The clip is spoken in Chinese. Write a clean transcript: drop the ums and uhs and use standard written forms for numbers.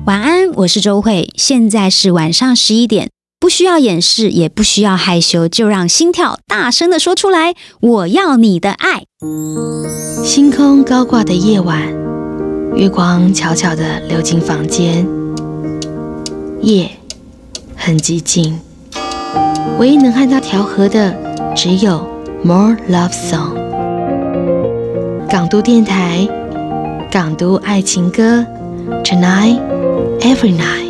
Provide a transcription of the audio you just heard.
晚安，我是周慧，现在是晚上11点，不需要掩饰，也不需要害羞，就让心跳大声地说出来，我要你的爱。 星空高挂的夜晚，月光悄悄地流进房间，夜很寂静，唯一能和它调和的只有 More Love Song。 港都电台，港都爱情歌， Tonight Every Night。